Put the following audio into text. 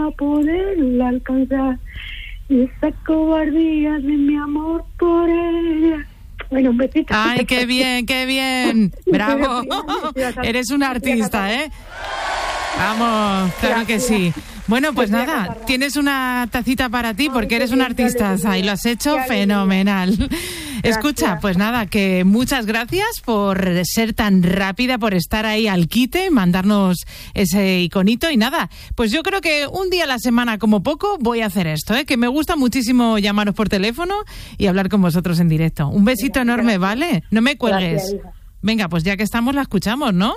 para poderla alcanzar. Y esa cobardía de mi amor por ella. Bueno, un besito. ¡Ay, qué bien, qué bien! ¡Bravo! Eres un artista, ¿eh? Vamos, claro que sí. Bueno, pues nada, tienes una tacita para ti porque eres un artista y lo has hecho fenomenal. Escucha, pues nada, que muchas gracias por ser tan rápida, por estar ahí al quite, mandarnos ese iconito y nada, pues yo creo que un día a la semana como poco voy a hacer esto, que me gusta muchísimo llamaros por teléfono y hablar con vosotros en directo. Un besito enorme, ¿vale? No me cuelgues. Venga, pues ya que estamos la escuchamos, ¿no?